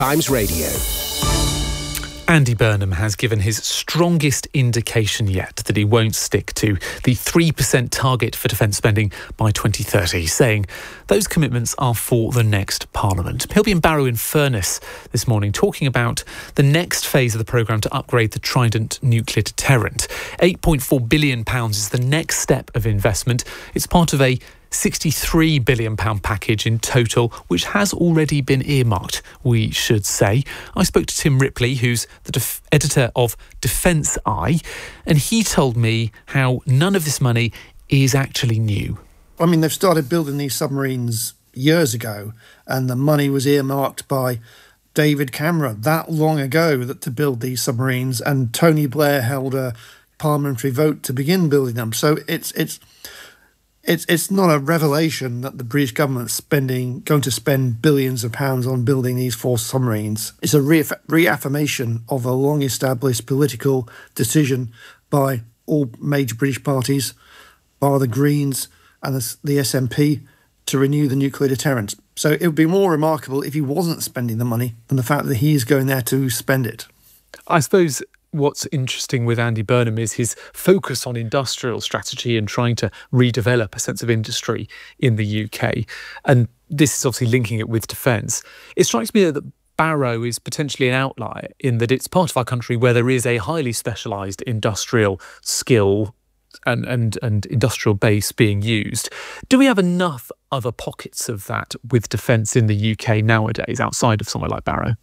Times Radio. Andy Burnham has given his strongest indication yet that he won't stick to the 3% target for defence spending by 2030, saying those commitments are for the next Parliament. He'll be in Barrow-in-Furness this morning talking about the next phase of the programme to upgrade the Trident nuclear deterrent. £8.4 billion is the next step of investment. It's part of a £63 billion package in total, which has already been earmarked, we should say. I spoke to Tim Ripley, who's the editor of Defence Eye, and he told me how none of this money is actually new. I mean, they've started building these submarines years ago, and the money was earmarked by David Cameron that long ago to build these submarines, and Tony Blair held a parliamentary vote to begin building them. So it's not a revelation that the British government's going to spend billions of pounds on building these 4 submarines. It's a reaffirmation of a long-established political decision by all major British parties, bar the Greens and the SNP, to renew the nuclear deterrent. So it would be more remarkable if he wasn't spending the money than the fact that he's going there to spend it. I suppose what's interesting with Andy Burnham is his focus on industrial strategy and trying to redevelop a sense of industry in the UK. And this is obviously linking it with defence. It strikes me that Barrow is potentially an outlier in that it's part of our country where there is a highly specialised industrial skill and industrial base being used. Do we have enough other pockets of that with defence in the UK nowadays outside of somewhere like Barrow?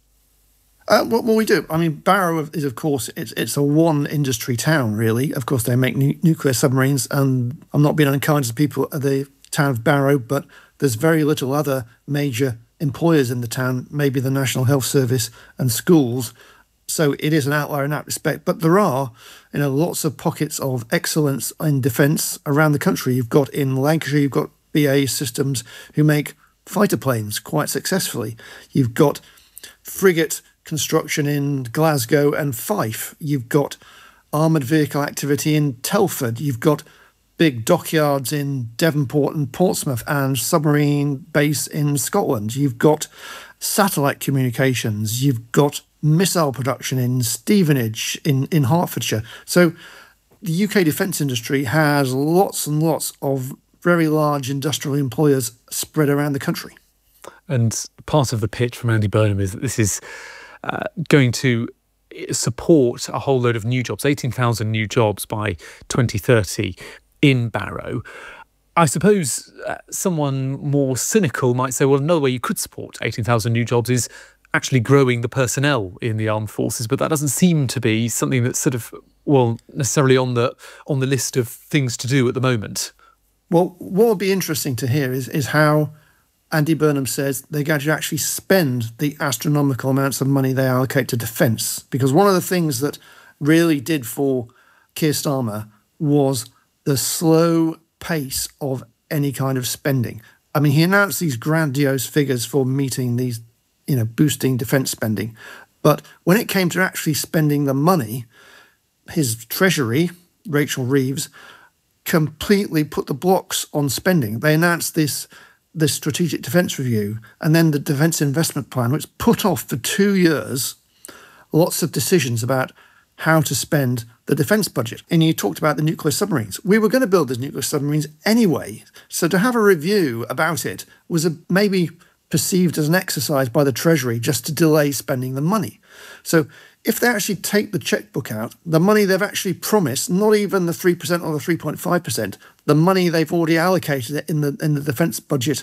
Well, we do. I mean, Barrow is, of course, it's a one-industry town, really. Of course, they make nuclear submarines, and I'm not being unkind to the people at the town of Barrow, but there's very little other major employers in the town, maybe the National Health Service and schools. So it is an outlier in that respect. But there are, lots of pockets of excellence in defence around the country. You've got in Lancashire, you've got BAE Systems, who make fighter planes quite successfully. You've got frigate construction in Glasgow and Fife. You've got armoured vehicle activity in Telford. You've got big dockyards in Devonport and Portsmouth and submarine base in Scotland. You've got satellite communications. You've got missile production in Stevenage in Hertfordshire. So the UK defence industry has lots and lots of very large industrial employers spread around the country. And part of the pitch from Andy Burnham is that this is going to support a whole load of new jobs, 18,000 new jobs by 2030 in Barrow. I suppose someone more cynical might say, well, another way you could support 18,000 new jobs is actually growing the personnel in the armed forces, but that doesn't seem to be something that's necessarily on the list of things to do at the moment. Well, what would be interesting to hear is how Andy Burnham says they're going to actually spend the astronomical amounts of money they allocate to defence. Because one of the things that really did for Keir Starmer was the slow pace of any kind of spending. I mean, he announced these grandiose figures for meeting these, boosting defence spending. But when it came to actually spending the money, his Treasury, Rachel Reeves, completely put the blocks on spending. They announced this strategic defence review and then the defence investment plan, which put off for 2 years lots of decisions about how to spend the defence budget. And you talked about the nuclear submarines. We were going to build these nuclear submarines anyway. So to have a review about it was maybe perceived as an exercise by the Treasury just to delay spending the money. So if they actually take the chequebook out, the money they've actually promised, not even the 3% or the 3.5%, the money they've already allocated in the defence budget,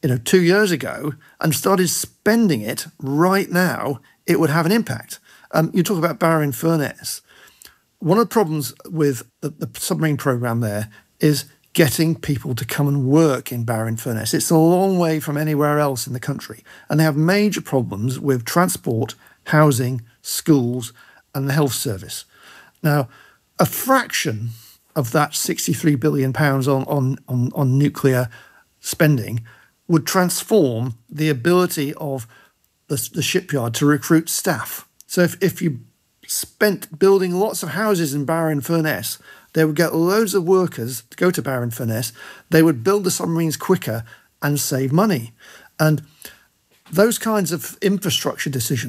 2 years ago, and started spending it right now, it would have an impact. You talk about Barrow-in-Furness. One of the problems with the submarine programme there is getting people to come and work in Barrow-in-Furness. It's a long way from anywhere else in the country, and they have major problems with transport, housing, schools and the health service. Now, a fraction of that £63 billion on nuclear spending would transform the ability of the shipyard to recruit staff. So if you spent building lots of houses in Barrow-in-Furness, they would get loads of workers to go to Barrow-in-Furness, they would build the submarines quicker and save money. And those kinds of infrastructure decisions